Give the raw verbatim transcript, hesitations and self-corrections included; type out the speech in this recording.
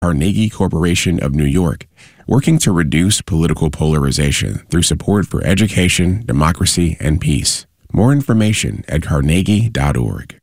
Carnegie Corporation of New York, working to reduce political polarization through support for education, democracy, and peace. More information at carnegie dot org.